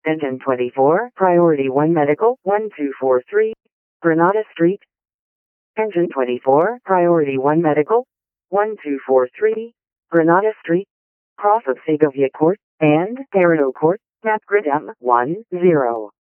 Engine 24, Priority 1 Medical, 1243, Granada Street. Engine 24, Priority 1 Medical, 1243, Granada Street, cross of Segovia Court, and Parado Court, Napgrid M10.